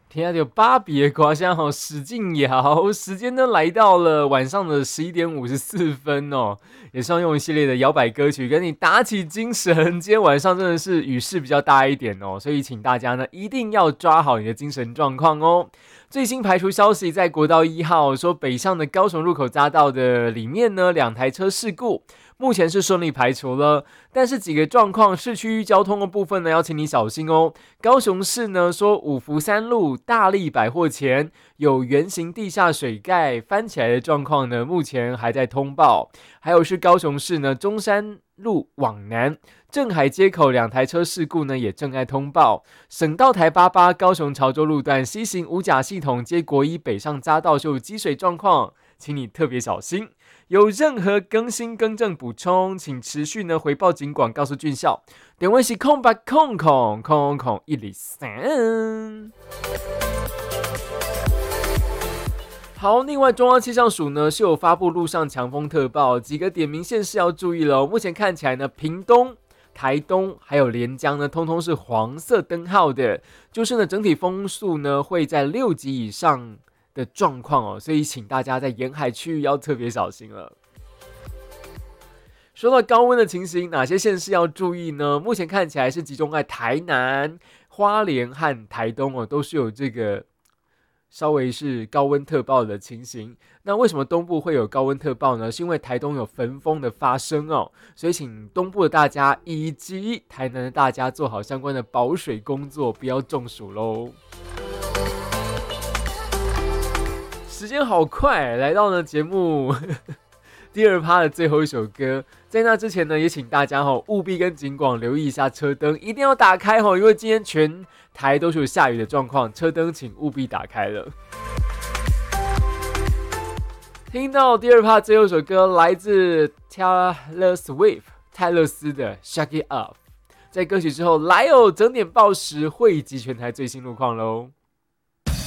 天啊，有芭比的瓜香哦，使劲摇，时间呢来到了晚上的11:54哦，也是要用一系列的摇摆歌曲跟你打起精神。今天晚上真的是雨势比较大一点哦，所以请大家呢一定要抓好你的精神状况哦。最新排除消息，在国道1号说北上的高雄入口匝道的里面呢，2台车事故，目前是顺利排除了，但是几个状况，市区交通的部分呢，要请你小心哦。高雄市呢说五福三路大利百货前有圆形地下水盖翻起来的状况呢，目前还在通报。还有是高雄市呢中山路往南镇海街口2台车事故呢，也正在通报。省道台88高雄潮州路段西行五甲系统接国一北上匝道就有积水状况，请你特别小心。有任何更新更正补充，请持续呢回报警广，告诉俊校。点位是0800000103。好，另外中央气象署呢是有发布路上强风特报，几个点名县市要注意了。目前看起来呢，屏东、台东还有连江呢，通通是黄色灯号的，就是呢整体风速呢会在6级以上的状况哦，所以请大家在沿海区域要特别小心了。说到高温的情形，哪些县市要注意呢？目前看起来是集中在台南、花莲和台东哦，都是有这个稍微是高温特报的情形。那为什么东部会有高温特报呢？是因为台东有焚风的发生哦，所以请东部的大家以及台南的大家做好相关的保水工作，不要中暑喽。时间好快，来到了节目第2趴的最后一首歌。在那之前呢，也请大家务必跟警广留意一下车灯，一定要打开因为今天全台都是有下雨的状况，车灯请务必打开了。听到第2趴最后一首歌，来自 Taylor Swift 泰勒斯的 Shake It Up。在歌曲之后，来整点报时汇集全台最新路况喽。